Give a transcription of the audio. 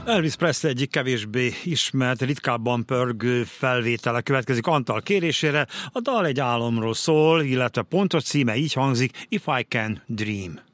Elvis Presley egyik kevésbé ismert, ritkábban pörgő felvétele következik Antal kérésére. A dal egy álomról szól, illetve pontos címe így hangzik: If I Can Dream.